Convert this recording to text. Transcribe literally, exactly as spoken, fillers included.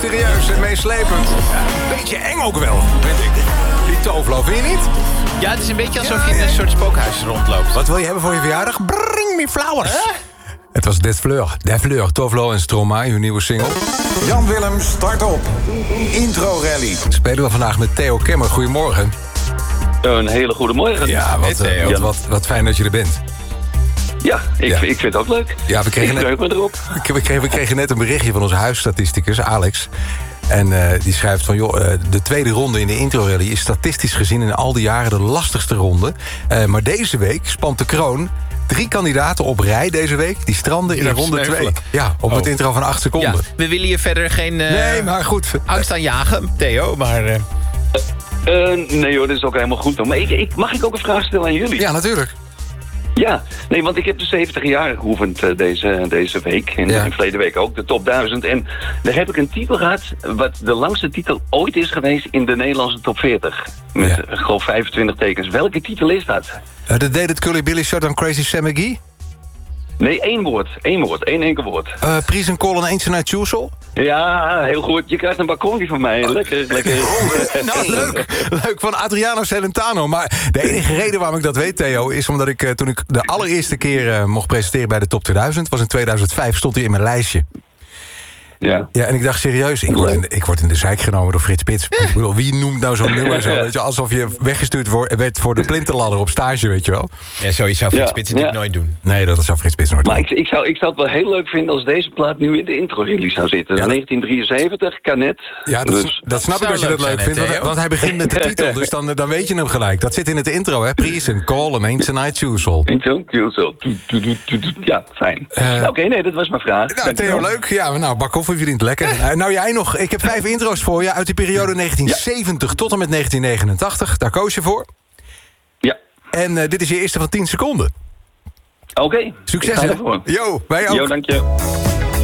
mysterieus en meeslepend. Ja, een beetje eng ook wel, vind ik. Die Tovlo, vind je niet? Ja, het is een beetje alsof je in een soort spookhuis rondloopt. Wat wil je hebben voor je verjaardag? Bring me flowers. Huh? Het was Des Fleur, Des Fleur, Tovlo en Stromae, hun nieuwe single. Jan Willem, start op. Intro Rally. Spelen we vandaag met Theo Kemmer. Goedemorgen. Een hele goede morgen. Ja, wat, hey, wat, wat, wat fijn dat je er bent. Ja, ik, Ja. ik vind het ook leuk. Ja, we kregen, Ik net, leuk me erop. we, kregen, we kregen net een berichtje van onze huisstatisticus, Alex. En uh, die schrijft van, joh, uh, de tweede ronde in de intro-rally is statistisch gezien in al die jaren de lastigste ronde. Uh, maar deze week spant de kroon drie kandidaten op rij deze week. Die stranden in Ja, ronde twee. sneuvelen. Ja, op Oh. het intro van acht seconden. Ja, we willen je verder geen uh, Nee, maar goed. angst aanjagen, Theo. Maar uh, Uh, nee hoor, dat is ook helemaal goed. Maar ik, ik, mag ik ook een vraag stellen aan jullie? Ja, natuurlijk. Ja, nee, want ik heb de zeventig jaar geoefend uh, deze, deze week. En Ja. de verleden week ook, de top duizend. En daar heb ik een titel gehad, wat de langste titel ooit is geweest in de Nederlandse top veertig. Met Ja. uh, gewoon vijfentwintig tekens. Welke titel is dat? Uh, de Dated Cully Billy Shot on Crazy Sam McGee. Nee, één woord. Één woord. Één enkel woord. Uh, Pries en Colin Ancient Night Choosel. Ja, heel goed. Je krijgt een balkonnetje van mij. Lekker, lekker. Nou, leuk. Leuk, van Adriano Celentano. Maar de enige reden waarom ik dat weet, Theo, is omdat ik uh, toen ik de allereerste keer uh, mocht presenteren bij de Top tweeduizend, was in tweeduizend vijf, stond hij in mijn lijstje. Ja. Ja, en ik dacht serieus, ik word in, ik word in de zeik genomen door Frits Spits. Ik bedoel, wie noemt nou zo'n nummer zo? Weet je, alsof je weggestuurd wordt, werd voor de plintenladder op stage, weet je wel. ja, zoiets zou Frits Ja, Spits natuurlijk ja. nooit doen. Nee, dat zou Frits Spits nooit Maar doen. ik, ik, zou, ik zou het wel heel leuk vinden als deze plaat nu in de intro-release zou zitten. Ja. negentien drieënzeventig, Canet. Ja, dat, Dus, dat snap ik zou als je dat leuk leuk zijn, vindt. hè, Want, Theo? want hij begint met de titel, dus dan, dan weet je hem gelijk. Dat zit in het intro, hè. Pries en Call en Ancient Night Choosel. Intro, zo. Ja, fijn. Uh, Oké, nee, dat was mijn vraag. Nou, Dankjewel. Theo, leuk. Ja, nou, bak of je verdient lekker. Uh, nou, jij nog. Ik heb vijf intro's voor je uit de periode negentien zeventig tot en met negentien negenentachtig. Daar koos je voor. Ja, En uh, dit is je eerste van tien seconden. oké. Succes, Ik ga hè? ervoor. Yo, wij ook. Jo, dank je.